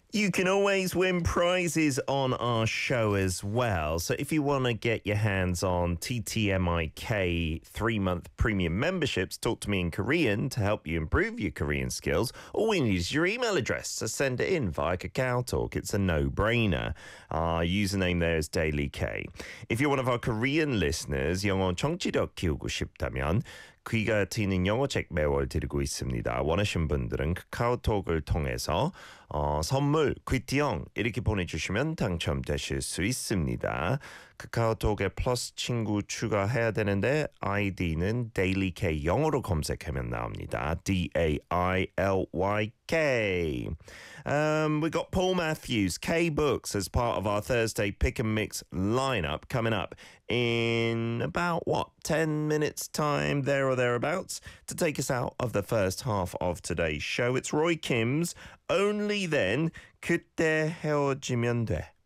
You can always win prizes on our show as well. So if you want to get your hands on TTMIK 3-month premium memberships, talk to me in Korean to help you improve your Korean skills. All we need is your email address, so send it in via Kakao Talk. It's a no-brainer. Our username there is Daily K. If you're one of our Korean listeners, 영어 청취력 키우고 싶다면 귀가 트이는 영어책 매월 드리고 있습니다. 원하시는 분들은 카카오톡을 통해서 선물, 귀티영 이렇게 보내주시면 당첨되실 수 있습니다. 카카오톡에 플러스 친구 추가해야 되는데 아이디는 Daily K 영어로 검색하면 나옵니다. DAILYK. We got Paul Matthews, K-Books as part of our Thursday Pick and Mix lineup coming up in about, 10 minutes time, there or thereabouts, to take us out of the first half of today's show. It's Roy Kim's Only Then, 그때 헤어지면 돼.